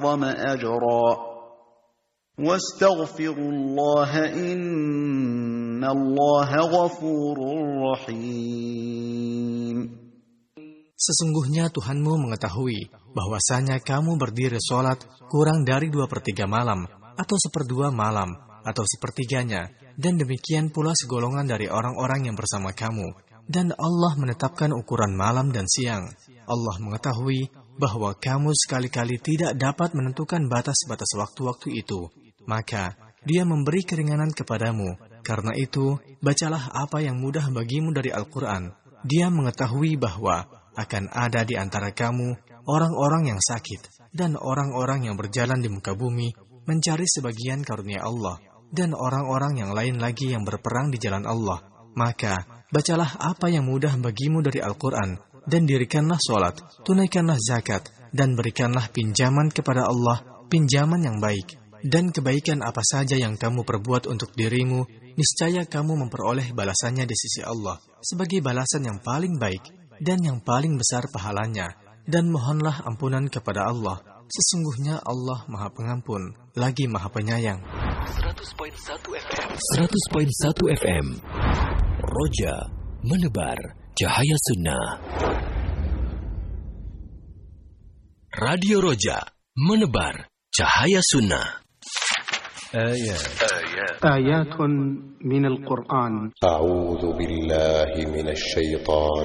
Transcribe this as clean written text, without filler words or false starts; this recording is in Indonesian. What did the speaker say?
أعظم أجرا واستغفروا الله إن الله غفور رحيم. Sesungguhnya Tuhanmu mengetahui bahwasanya kamu berdiri sholat kurang dari 2/3 malam, atau 1/2 malam, atau 1/3-nya, dan demikian pula segolongan dari orang-orang yang bersama kamu. Dan Allah menetapkan ukuran malam dan siang. Allah mengetahui bahwa kamu sekali-kali tidak dapat menentukan batas-batas waktu-waktu itu. Maka Dia memberi keringanan kepadamu. Karena itu, bacalah apa yang mudah bagimu dari Al-Quran. Dia mengetahui bahwa akan ada di antara kamu orang-orang yang sakit dan orang-orang yang berjalan di muka bumi mencari sebagian karunia Allah, dan orang-orang yang lain lagi yang berperang di jalan Allah. Maka bacalah apa yang mudah bagimu dari Al-Quran, dan dirikanlah sholat, tunaikanlah zakat, dan berikanlah pinjaman kepada Allah, pinjaman yang baik. Dan kebaikan apa saja yang kamu perbuat untuk dirimu, niscaya kamu memperoleh balasannya di sisi Allah, sebagai balasan yang paling baik dan yang paling besar pahalanya. Dan mohonlah ampunan kepada Allah. Sesungguhnya Allah Maha Pengampun, lagi Maha Penyayang. 100.1 FM Roja menebar cahaya sunnah. Radio Roja menebar cahaya sunnah. آيات من القرآن. أعوذ بالله من الشيطان